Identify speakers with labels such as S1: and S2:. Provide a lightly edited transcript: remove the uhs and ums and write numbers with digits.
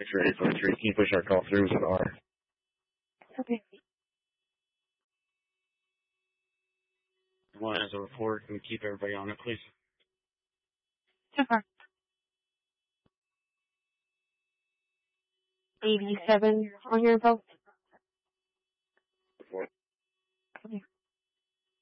S1: 843. Can you push our call through with an R?
S2: Okay.
S1: One as a report and keep everybody on it, please.
S2: So far. 87 on your info.